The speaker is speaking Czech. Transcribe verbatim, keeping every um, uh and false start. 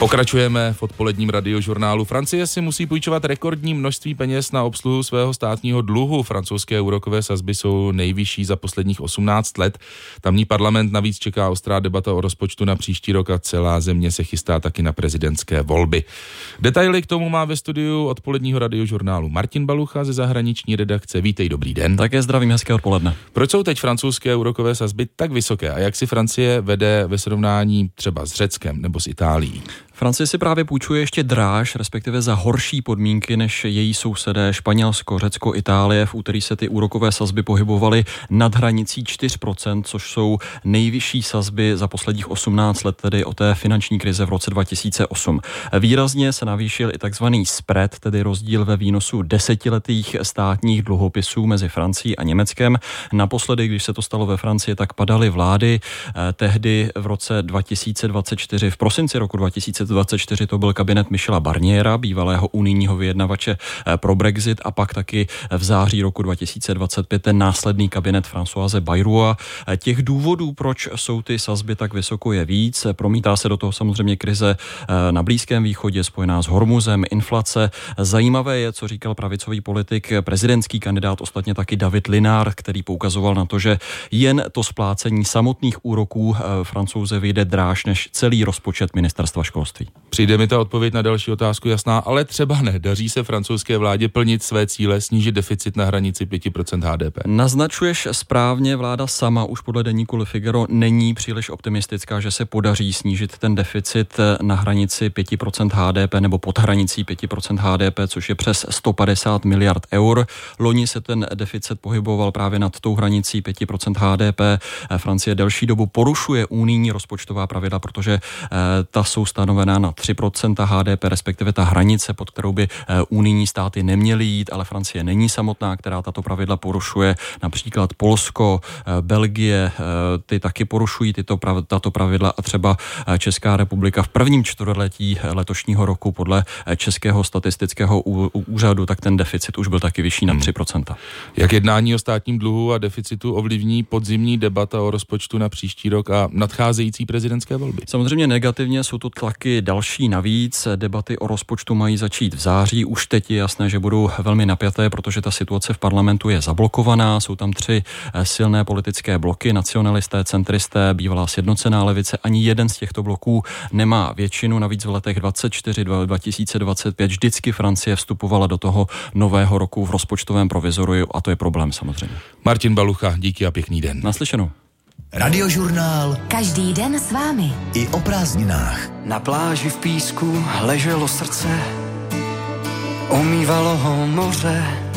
Pokračujeme v odpoledním radiožurnálu. Francie si musí půjčovat rekordní množství peněz na obsluhu svého státního dluhu. Francouzské úrokové sazby jsou nejvyšší za posledních osmnáct let. Tamní parlament navíc čeká ostrá debata o rozpočtu na příští rok a celá země se chystá taky na prezidentské volby. Detaily k tomu má ve studiu odpoledního radiožurnálu Martin Balucha ze zahraniční redakce. Vítej, dobrý den. Také zdravím, hezké odpoledne. Proč jsou teď francouzské úrokové sazby tak vysoké a jak si Francie vede ve srovnání třeba s Řeckem nebo s Itálií? Francie si právě půjčuje ještě dráž, respektive za horší podmínky než její sousedé Španělsko, Řecko, Itálie. V úterý se ty úrokové sazby pohybovaly nad hranicí čtyři procenta, což jsou nejvyšší sazby za posledních osmnáct let, tedy o té finanční krize v roce dva tisíce osm. Výrazně se navýšil i takzvaný spread, tedy rozdíl ve výnosu desetiletých státních dluhopisů mezi Francií a Německem. Naposledy, když se to stalo ve Francii, tak padaly vlády. Tehdy v roce dva tisíce dvacet čtyři, v prosinci roku dva tisíce dvacet čtyři to byl kabinet Michela Barniera, bývalého unijního vyjednavače pro Brexit, a pak taky v září roku dva tisíce dvacet pět ten následný kabinet Françoise Bayrou. Těch důvodů, proč jsou ty sazby tak vysoko, je víc. Promítá se do toho samozřejmě krize na Blízkém východě spojená s Hormuzem, inflace. Zajímavé je, co říkal pravicový politik, prezidentský kandidát, ostatně taky David Linár, který poukazoval na to, že jen to splácení samotných úroků Francouze vyjde dráž než celý rozpočet ministerstva školství. Přijde mi ta odpověď na další otázku jasná, ale třeba ne. Daří se francouzské vládě plnit své cíle, snížit deficit na hranici pět procent H D P? Naznačuješ správně, vláda sama už podle deníku Le Figaro není příliš optimistická, že se podaří snížit ten deficit na hranici pět procent H D P nebo pod hranicí pět procent H D P, což je přes sto padesát miliard eur. Loni se ten deficit pohyboval právě nad tou hranicí pět procent H D P. Francie delší dobu porušuje unijní rozpočtová pravidla, protože ta jsou stanovená na tři procenta H D P, respektive ta hranice, pod kterou by unijní státy neměly jít, ale Francie není samotná, která tato pravidla porušuje. Například Polsko, Belgie, ty taky porušují tyto prav, tato pravidla a třeba Česká republika v prvním čtvrtletí letošního roku podle Českého statistického úřadu, tak ten deficit už byl taky vyšší na tři procenta. Jak jednání o státním dluhu a deficitu ovlivní podzimní debata o rozpočtu na příští rok a nadcházející prezidentské volby? Samozřejmě negativně jsou tu tlaky další navíc. Debaty o rozpočtu mají začít v září. Už teď je jasné, že budou velmi napjaté, protože ta situace v parlamentu je zablokovaná. Jsou tam tři silné politické bloky, nacionalisté, centristé, bývalá sjednocená levice. Ani jeden z těchto bloků nemá většinu. Navíc v letech dvacet čtyři dva tisíce dvacet pět vždycky Francie vstupovala do toho nového roku v rozpočtovém provizoriu a to je problém samozřejmě. Martin Balucha, díky a pěkný den. Naslyšenou. Radiožurnál. Každý den s vámi. I o prázdninách. Na pláži v písku leželo srdce, umývalo ho moře.